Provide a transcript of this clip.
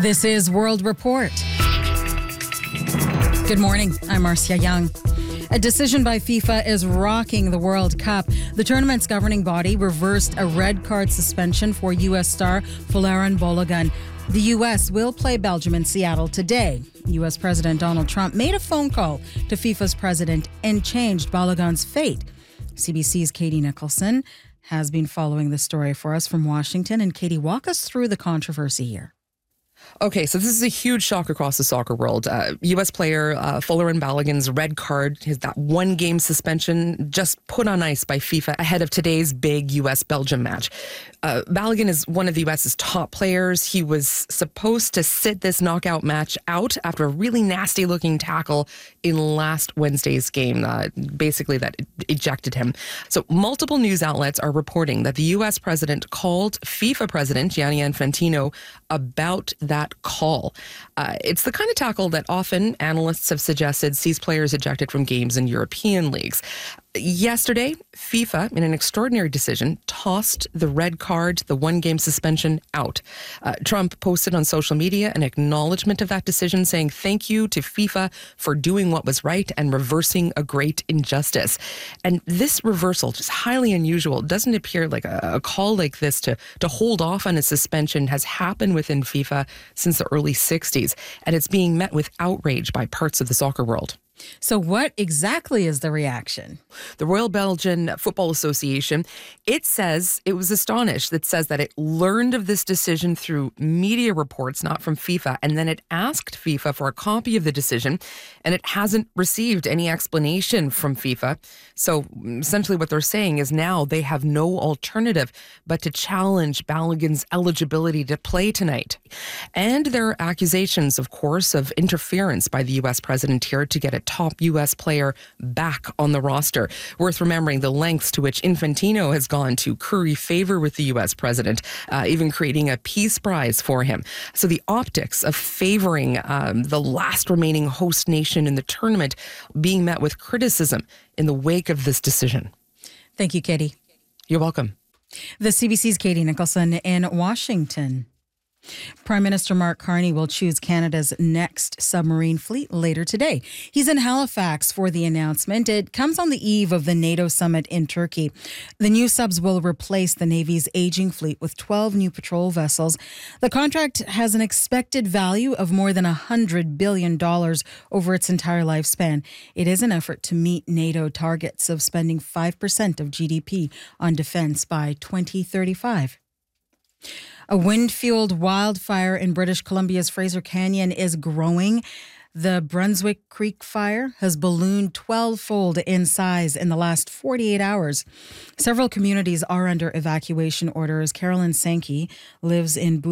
This is World Report. Good morning. I'm Marcia Young. A decision by FIFA is rocking the World Cup. The tournament's governing body reversed a red card suspension for U.S. star Folarin Balogun. The U.S. will play Belgium in Seattle today. U.S. President Donald Trump made a phone call to FIFA's president and changed Balogun's fate. CBC's Katie Nicholson has been following the story for us from Washington. And Katie, walk us through the controversy here. Okay, so this is a huge shock across the soccer world. U.S. player Folarin Balogun's red card, that one-game suspension, just put on ice by FIFA ahead of today's big U.S.-Belgium match. Balogun is one of the U.S.'s top players. He was supposed to sit this knockout match out after a really nasty-looking tackle in last Wednesday's game, basically that ejected him. So multiple news outlets are reporting that the U.S. president called FIFA president Gianni Infantino about that call. It's the kind of tackle that often analysts have suggested sees players ejected from games in European leagues. Yesterday, FIFA, in an extraordinary decision, tossed the red card, the one-game suspension, out. Trump posted on social media an acknowledgement of that decision, saying thank you to FIFA for doing what was right and reversing a great injustice. And this reversal, just highly unusual, doesn't appear like a call like this to hold off on a suspension has happened within FIFA since the early 60s, and it's being met with outrage by parts of the soccer world. So what exactly is the reaction? The Royal Belgian Football Association, it says it was astonished. It says that it learned of this decision through media reports, not from FIFA, and then it asked FIFA for a copy of the decision, and it hasn't received any explanation from FIFA. So essentially what they're saying is now they have no alternative but to challenge Balogun's eligibility to play tonight. And there are accusations, of course, of interference by the U.S. president here to get a top U.S. player back on the roster. Worth remembering the lengths to which Infantino has gone to curry favor with the U.S. president, even creating a peace prize for him. So the optics of favoring the last remaining host nation in the tournament being met with criticism in the wake of this decision. Thank you, Katie. You're welcome. The CBC's Katie Nicholson in Washington. Prime Minister Mark Carney will choose Canada's next submarine fleet later today. He's in Halifax for the announcement. It comes on the eve of the NATO summit in Turkey. The new subs will replace the Navy's aging fleet with 12 new patrol vessels. The contract has an expected value of more than $100 billion over its entire lifespan. It is an effort to meet NATO targets of spending 5% of GDP on defense by 2035. A wind-fueled wildfire in British Columbia's Fraser Canyon is growing. The Brunswick Creek fire has ballooned 12-fold in size in the last 48 hours. Several communities are under evacuation orders. Carolyn Sankey lives in